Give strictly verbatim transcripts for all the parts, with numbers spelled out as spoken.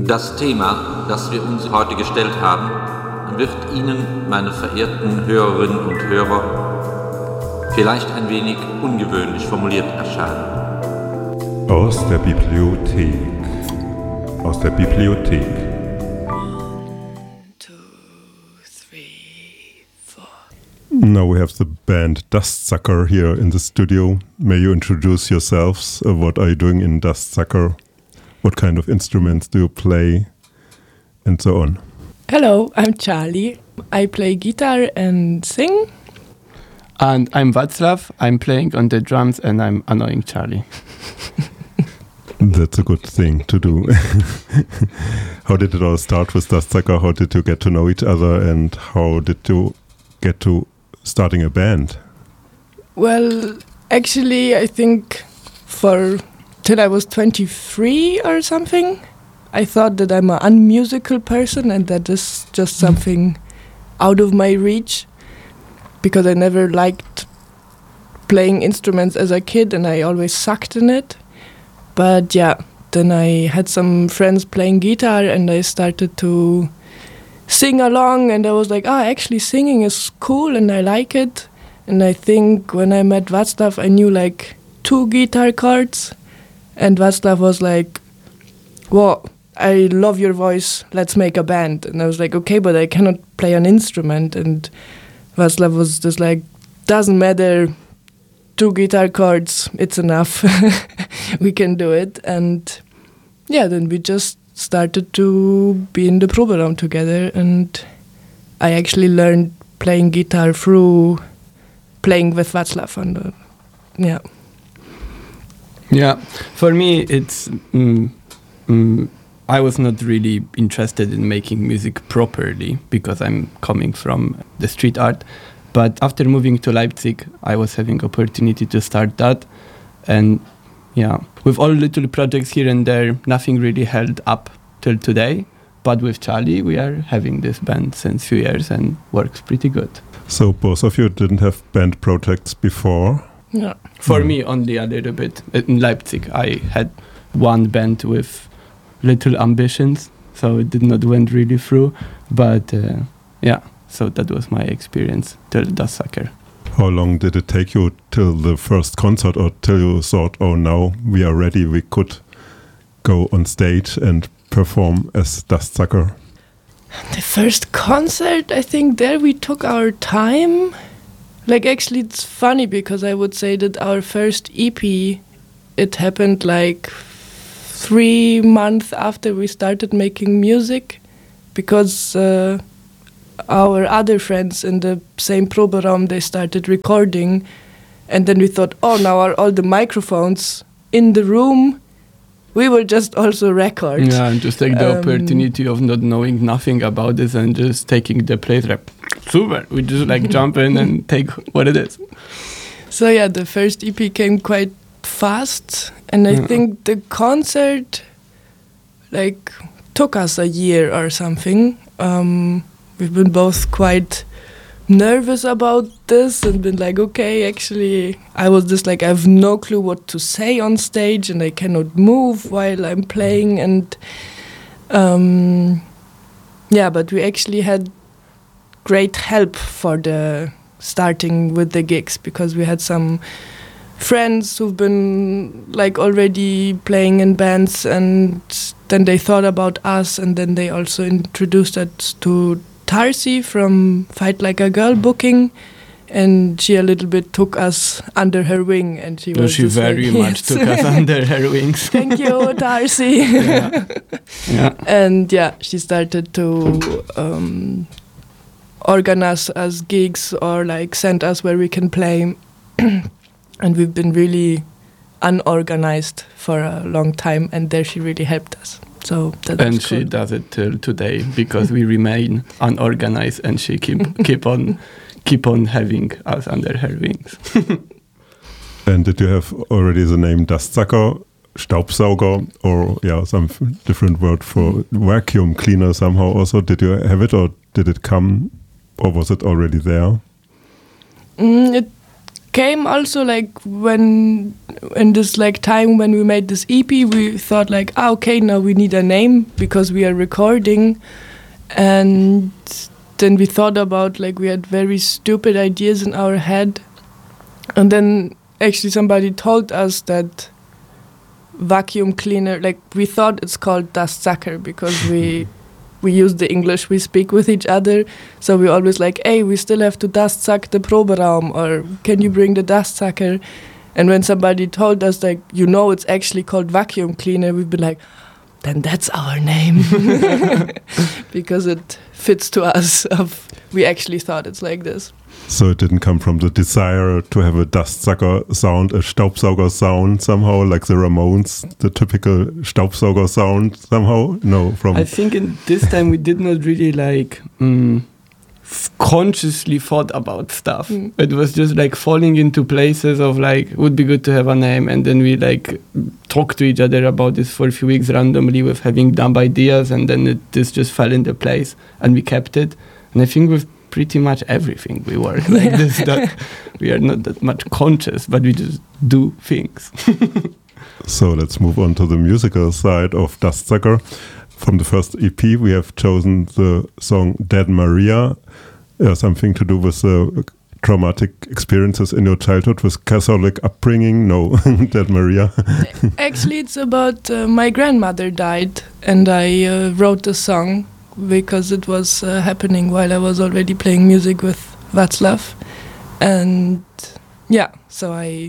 Das Thema, das wir uns heute gestellt haben, wird Ihnen, meine verehrten Hörerinnen und Hörer, vielleicht ein wenig ungewöhnlich formuliert erscheinen. Aus der Bibliothek. Aus der Bibliothek. Now we have the band Dustsucker here in the studio. May you introduce yourselves? Uh, what are you doing in Dustsucker? What kind of instruments do you play? And so on. Hello, I'm Charlie. I play guitar and sing. And I'm Václav. I'm playing on the drums and I'm annoying Charlie. That's a good thing to do. How did it all start with Dustsucker? How did you get to know each other and how did you get to starting a band? Well, actually, I think for till I was twenty-three or something, I thought that I'm an unmusical person and that is just something out of my reach, because I never liked playing instruments as a kid and I always sucked in it. But yeah, then I had some friends playing guitar and I started to sing along and I was like, ah, actually singing is cool and I like it. And I think when I met Václav, I knew like two guitar chords and Václav was like, well, I love your voice, let's make a band. And I was like, okay, but I cannot play an instrument. And Václav was just like, doesn't matter, two guitar chords, it's enough, we can do it. And yeah, then we just started to be in the Proberaum together, and I actually learned playing guitar through playing with Václav. And uh, yeah. Yeah, for me, it's mm, mm, I was not really interested in making music properly because I'm coming from the street art. But after moving to Leipzig, I was having opportunity to start that, and yeah, with all little projects here and there, nothing really held up till today. But with Charlie, we are having this band since few years and works pretty good. So both of you didn't have band projects before? Yeah. For Mm. me, only a little bit. In Leipzig, I had one band with little ambitions, so it did not went really through. But uh, yeah, so that was my experience till Dustsucker. How long did it take you till the first concert, or till you thought, oh, now we are ready, we could go on stage and perform as Dustsucker? The first concert, I think there we took our time. Like actually it's funny because I would say that our first E P, it happened like three months after we started making music, because uh, our other friends in the same Proberaum, they started recording, and then we thought, oh, now are all the microphones in the room, we will just also record. Yeah, and just take the Um, opportunity of not knowing nothing about this and just taking the place rep. Super, we just like jump in and take what it is. So yeah, the first E P came quite fast, and I Yeah. think the concert like took us a year or something. Um, we've been both quite nervous about this and been like, okay, actually, I was just like, I have no clue what to say on stage and I cannot move while I'm playing. And um, yeah, but we actually had great help for the starting with the gigs, because we had some friends who've been like already playing in bands, and then they thought about us, and then they also introduced us to Tarsi from Fight Like a Girl booking, and she a little bit took us under her wing, and she No, was she just very like, much yes. took us under her wings. Thank you, Tarsi. Yeah. Yeah. And yeah, she started to um, organize us gigs or like send us where we can play. And we've been really unorganized for a long time, and there she really helped us. So that And was she cool. does it till today because we remain unorganized, and she keep keep on keep on having us under her wings. And did you have already the name Dustsucker, Staubsauger, or yeah, some f- different word for vacuum cleaner somehow also? Did you have it, or did it come, or was it already there? Mm, it came also like when in this like time when we made this E P, we thought like, ah, okay, now we need a name because we are recording, and then we thought about like we had very stupid ideas in our head, and then actually somebody told us that vacuum cleaner, like we thought it's called Dustsucker because we we use the English we speak with each other, so we always like, hey, we still have to dust suck the Proberaum, or can you bring the Dustsucker? And when somebody told us like, you know, it's actually called vacuum cleaner, we'd be like, then that's our name because it fits to us. Of we actually thought it's like this. So it didn't come from the desire to have a Dustsucker sound, a Staubsauger sound somehow, like the Ramones, the typical Staubsauger sound somehow? No, from... I think in this time we did not really like um, f- consciously thought about stuff. Mm. It was just like falling into places of like, it would be good to have a name, and then we like talked to each other about this for a few weeks randomly with having dumb ideas, and then it, this just fell into place and we kept it. And I think with pretty much everything we work like this, that we are not that much conscious, but we just do things. So let's move on to the musical side of Dustsucker. From the first E P, we have chosen the song Dead Maria, uh, something to do with the traumatic experiences in your childhood with Catholic upbringing. No, Dead Maria. Actually, it's about uh, my grandmother died, and I uh, wrote the song because it was uh, happening while I was already playing music with Václav. And yeah, so I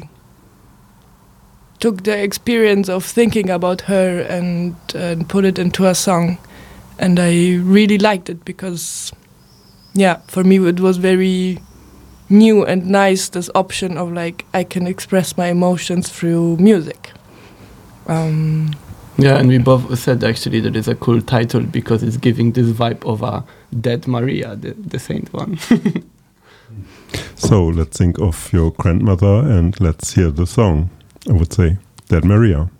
took the experience of thinking about her and, and put it into a song. And I really liked it because, yeah, for me it was very new and nice, this option of like, I can express my emotions through music. Um, Yeah, and we both said actually that it's a cool title because it's giving this vibe of a Dead Maria, the, the saint one. So let's think of your grandmother and let's hear the song, I would say, Dead Maria.